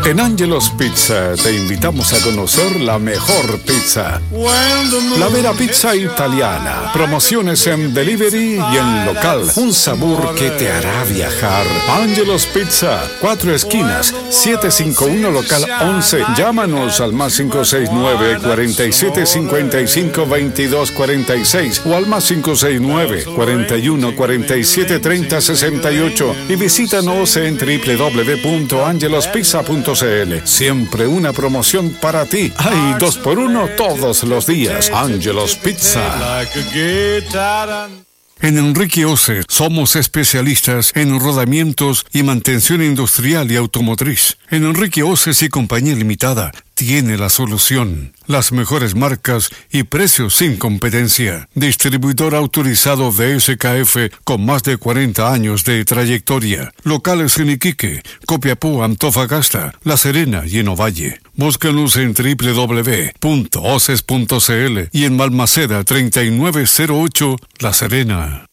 En Angelo's Pizza te invitamos a conocer la mejor pizza. La vera pizza italiana. Promociones en delivery y en local. Un sabor que te hará viajar. Angelo's Pizza, 4 esquinas, 751 local 11. Llámanos al más 569 47 55 22 46 o al más 569 41 47 30 68 y visítanos en www.angelospizza.cl. Siempre una promoción para ti. Hay 2x1 todos los días. Angelo's Pizza. En Enrique Ose somos especialistas en rodamientos y mantención industrial y automotriz. En Enrique Oces y Compañía Limitada tiene la solución. Las mejores marcas y precios sin competencia. Distribuidor autorizado de SKF con más de 40 años de trayectoria. Locales en Iquique, Copiapó, Antofagasta, La Serena y en Ovalle. Búscanos en www.oces.cl y en Balmaceda 3908, La Serena.